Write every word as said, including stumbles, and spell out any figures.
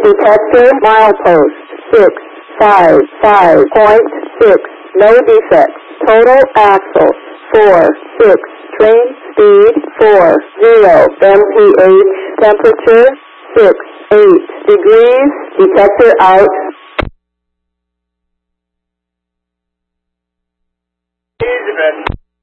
detector, milepost, six, five, five point six, no defects. Total axle, four, six, train speed, four, zero, M P H, temperature, six, eight degrees, detector out. Easy, man.